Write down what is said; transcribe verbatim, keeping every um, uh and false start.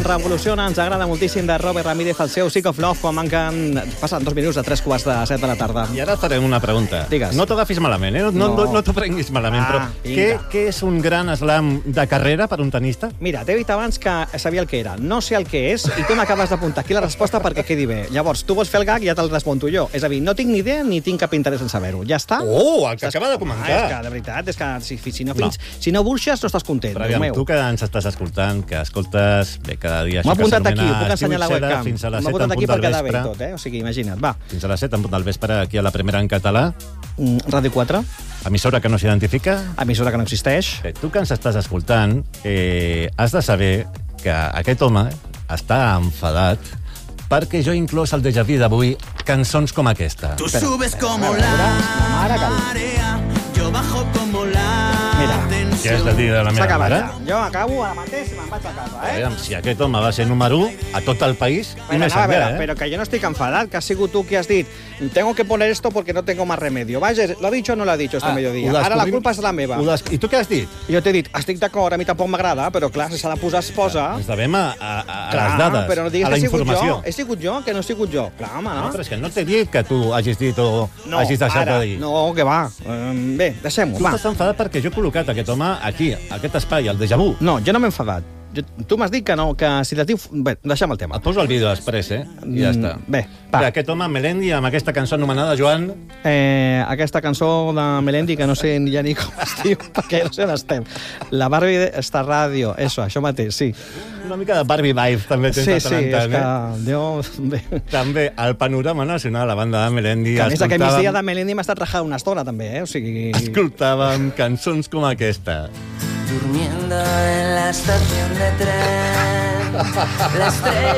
revoluciona, ens agrada moltíssim, de Robert Ramírez, el seu Sick of Love, quan manquen... Passen dos minuts de tres quarts de set de la tarda. I ara farem una pregunta. Digues. No t'agafis malament, eh? No, no, no. no t'ho prenguis malament, Ah, però què, què és un gran slam de carrera per un tenista? Mira, t'he dit abans que sabia el que era. No sé el que és i tu m'acabes d'apuntar aquí la resposta perquè quedi bé. Llavors, tu vols fer el gag i ja te'l responto jo. És a dir, no tinc ni idea ni tinc cap interès en saber-ho. Ja està? Oh, el que acaba de Ah, comentar. és que, de veritat, és que si, si, no, fins, no. si no burxes, no estàs content. Però aviam, meu. tu que ens estàs escoltant, que escoltes bé, cada dia M'ho he això que apuntat aquí, s'anomena ho puc ensenyar a la Estiu i Cera, webcam. fins a les M'ho he set en apuntat aquí punt per del quedar bé i vespre. tot, eh? O sigui, imagina't, va. Fins a les set en punt del vespre, aquí a la primera en català. Mm, Ràdio quatre, Emissora que no s'identifica. emissora que no existeix. Bé, tu que ens estàs escoltant, eh, has de saber que aquest home està enfadat perquè jo he inclòs al déjà vu d'avui cançons com aquesta. Tú Espera, subes espera, como espera, la la mare que- marea, yo bajo como la Mira, Què és de dir de la S'ha meva acabat mare? ja. Jo acabo ara mateix i me'n vaig a casa, eh? Aviam, si aquest home va ser número u a tot el país, i Pero, més nada, enllà, pero, eh? pero que yo no estoy enfadat, que has sigut tu que has dit tengo que poner esto porque no tengo más remedio. Vaya, ¿lo ha dicho o no lo ha dicho este Ah, mediodía? ho Ara la descobrim- culpa és la meva. ho des... I tu què has dit? I jo t'he dit, estic d'acord, a mi tampoc m'agrada, però clar, si s'ha de posar, es posa. Ens devem a, a, a Clar, les dades, però no diguis a la que he sigut informació. jo. He sigut jo, que no he sigut jo. Clar, home, No, no? però és que no t'he dit que tu hagis dit o No, hagis deixat ara, de dir. no, que va. Um, bé, deixem-ho, Tu va. estàs enfadat perquè jo he col·locat aquest home aquí, a aquest espai, al déjà vu. No, jo no m'he enfadat. Jo, tu m'has dit que no, que si les diu... Bé, deixem el tema. Et poso el vídeo després, eh? I ja Mm, està. bé, va. Bé, aquest home, Melendi, amb aquesta cançó anomenada Joan... Eh, aquesta cançó de Melendi, que no sé ni ja ni com es diu, perquè no sé on estem. La Barbie està ràdio, eso, això mateix, sí. Una mica de Barbie Vibe, també tens Sí, de sí, tant en és tant, que... eh? Déu, bé. També, al panorama nacional, la banda de Melendi... Que a més, aquest escoltàvem- migdia de Melendi m'ha estat rajant una estona, també, eh? O sigui... Escoltàvem cançons com aquesta. Durmiendo en la estación de tren, la estrella